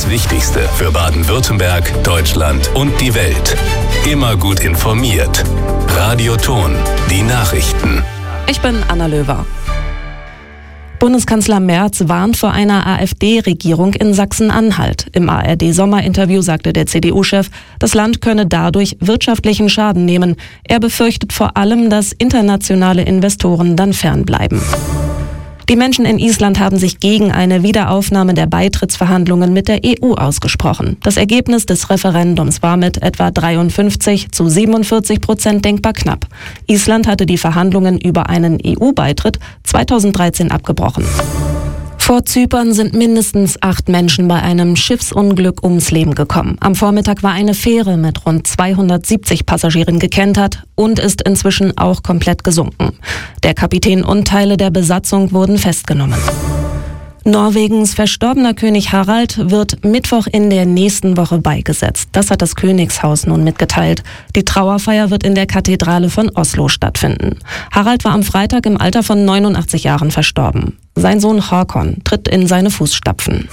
das Wichtigste für Baden-Württemberg, Deutschland und die Welt. Immer gut informiert. Radio Ton, die Nachrichten. Ich bin Anna Löwer. Bundeskanzler Merz warnt vor einer AfD-Regierung in Sachsen-Anhalt. Im ARD-Sommerinterview sagte der CDU-Chef, das Land könne dadurch wirtschaftlichen Schaden nehmen. Er befürchtet vor allem, dass internationale Investoren dann fernbleiben. Die Menschen in Island haben sich gegen eine Wiederaufnahme der Beitrittsverhandlungen mit der EU ausgesprochen. Das Ergebnis des Referendums war mit etwa 53-47% denkbar knapp. Island hatte die Verhandlungen über einen EU-Beitritt 2013 abgebrochen. Vor Zypern sind mindestens 8 Menschen bei einem Schiffsunglück ums Leben gekommen. Am Vormittag war eine Fähre mit rund 270 Passagieren gekentert und ist inzwischen auch komplett gesunken. Der Kapitän und Teile der Besatzung wurden festgenommen. Norwegens verstorbener König Harald wird Mittwoch in der nächsten Woche beigesetzt. Das hat das Königshaus nun mitgeteilt. Die Trauerfeier wird in der Kathedrale von Oslo stattfinden. Harald war am Freitag im Alter von 89 Jahren verstorben. Sein Sohn Håkon tritt in seine Fußstapfen.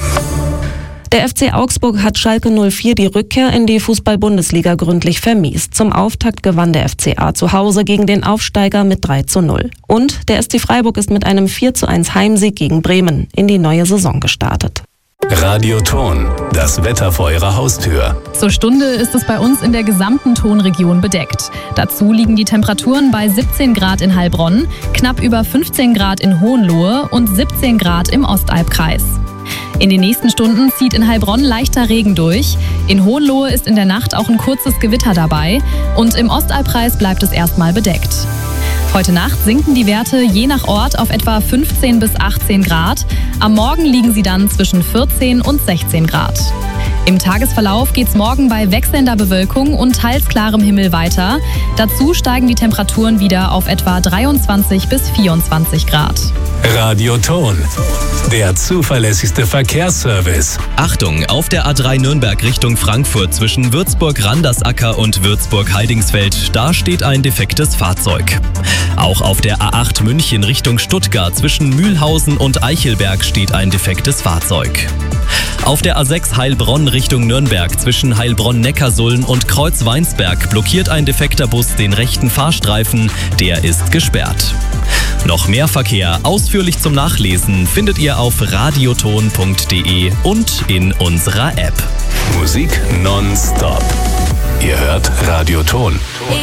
Der FC Augsburg hat Schalke 04 die Rückkehr in die Fußball-Bundesliga gründlich vermiest. Zum Auftakt gewann der FCA zu Hause gegen den Aufsteiger mit 3:0. Und der SC Freiburg ist mit einem 4:1 Heimsieg gegen Bremen in die neue Saison gestartet. Radio Ton, das Wetter vor Ihrer Haustür. Zur Stunde ist es bei uns in der gesamten Tonregion bedeckt. Dazu liegen die Temperaturen bei 17 Grad in Heilbronn, knapp über 15 Grad in Hohenlohe und 17 Grad im Ostalbkreis. In den nächsten Stunden zieht in Heilbronn leichter Regen durch. In Hohenlohe ist in der Nacht auch ein kurzes Gewitter dabei und im Ostalbkreis bleibt es erstmal bedeckt. Heute Nacht sinken die Werte je nach Ort auf etwa 15 bis 18 Grad. Am Morgen liegen sie dann zwischen 14 und 16 Grad. Im Tagesverlauf geht's morgen bei wechselnder Bewölkung und teils klarem Himmel weiter. Dazu steigen die Temperaturen wieder auf etwa 23 bis 24 Grad. Radio Ton, der zuverlässigste Verkehrsservice. Achtung, auf der A3 Nürnberg Richtung Frankfurt zwischen Würzburg-Randersacker und Würzburg-Heidingsfeld, da steht ein defektes Fahrzeug. Auch auf der A8 München Richtung Stuttgart zwischen Mühlhausen und Eichelberg steht ein defektes Fahrzeug. Auf der A6 Heilbronn Richtung Nürnberg zwischen Heilbronn-Neckarsulm und Kreuz-Weinsberg blockiert ein defekter Bus den rechten Fahrstreifen, der ist gesperrt. Noch mehr Verkehr ausführlich zum Nachlesen findet ihr auf radioton.de und in unserer App. Musik nonstop. Ihr hört Radio Ton.